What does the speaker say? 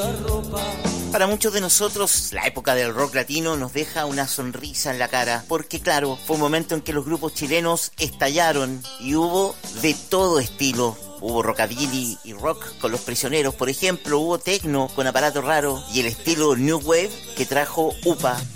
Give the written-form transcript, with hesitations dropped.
Para muchos de nosotros, la época del rock latino nos deja una sonrisa en la cara, porque claro, fue un momento en que los grupos chilenos estallaron y hubo de todo estilo. Hubo rockabilly y rock con Los Prisioneros, por ejemplo, hubo techno con Aparato Raro y el estilo New Wave que trajo UPA.